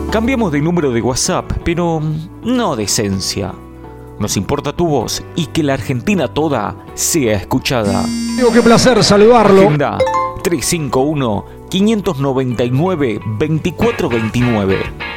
Cambiamos de número de WhatsApp, pero no de esencia. Nos importa tu voz y que la Argentina toda sea escuchada. Digo, qué placer saludarlo. Agenda 351-599-2429.